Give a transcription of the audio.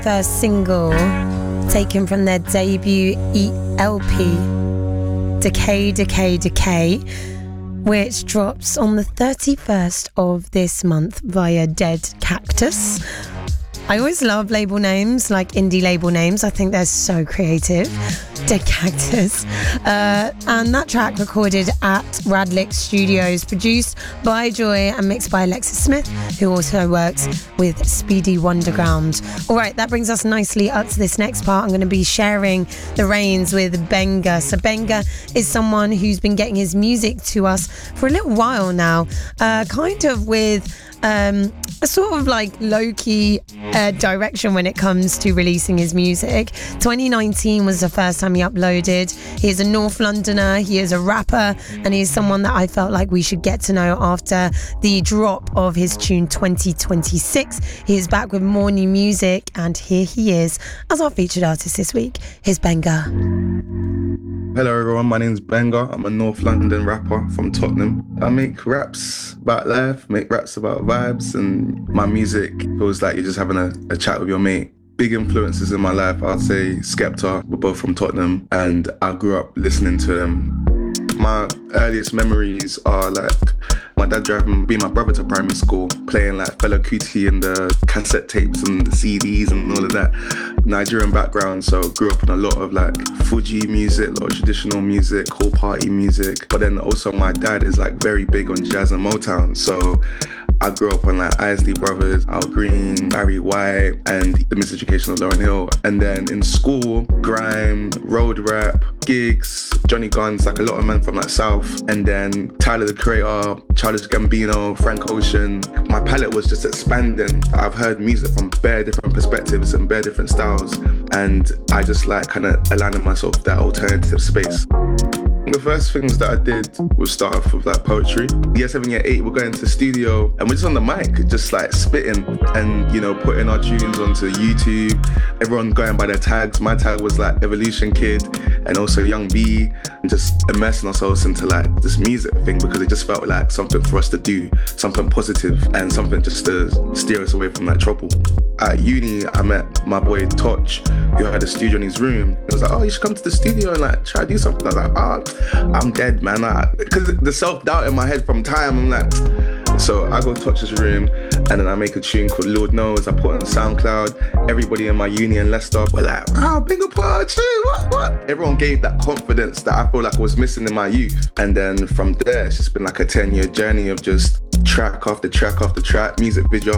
First single taken from their debut LP, Decay, Decay, Decay, which drops on the 31st of this month via Dead Cactus. I always love label names, like indie label names. I think they're so creative. Dead Cactus. And that track recorded at Radlick Studios, produced by Joy and mixed by Alexis Smith, who also works with Speedy Wonderground. All right, that brings us nicely up to this next part. I'm going to be sharing the reins with Benga. So Benga is someone who's been getting his music to us for a little while now, kind of with a sort of like low-key direction when it comes to releasing his music. 2019 was the first time he uploaded. He is a North Londoner, he is a rapper, and he is someone that I felt like we should get to know after the drop of his tune 2026. He is back with more new music, and here he is as our featured artist this week. Here's Benga. Hello everyone, my name's Benga. I'm a North London rapper from Tottenham. I make raps about life, make raps about vibes, and my music feels like you're just having a chat with your mate. Big influences in my life, I'd say Skepta. We're both from Tottenham, and I grew up listening to them. My earliest memories are like my dad driving me and my brother to primary school, playing like Fela Kuti and the cassette tapes and the CDs and all of that. Nigerian background, so grew up on a lot of like Fuji music, a lot of traditional music, whole party music. But then also my dad is like very big on jazz and Motown, so I grew up on like Isley Brothers, Al Green, Barry White, and The Miseducation of Lauryn Hill. And then in school, grime, road rap, gigs, Johnny Guns, like a lot of men from like South. And then Tyler the Creator, Childish Gambino, Frank Ocean. My palette was just expanding. I've heard music from bare different perspectives and bare different styles. And I just like kind of aligning myself with that alternative space. The first things that I did was start off with like poetry. Year 7, year 8, we're going to the studio and we're just on the mic, just like spitting and, you know, putting our tunes onto YouTube. Everyone going by their tags. My tag was like Evolution Kid and also Young B, and just immersing ourselves into like this music thing because it just felt like something for us to do, something positive and something just to steer us away from that trouble. At uni, I met my boy Toch, who had a studio in his room. He was like, oh, you should come to the studio and like try to do something. I was like, I'm dead, man. Because the self-doubt in my head from time, I'm like, so I go to Toch's room and then I make a tune called Lord Knows. I put it on SoundCloud. Everybody in my uni and Leicester were like, big up a tune, what? Everyone gave that confidence that I feel like I was missing in my youth. And then from there, it's just been like a 10-year journey of just track after track after track, music video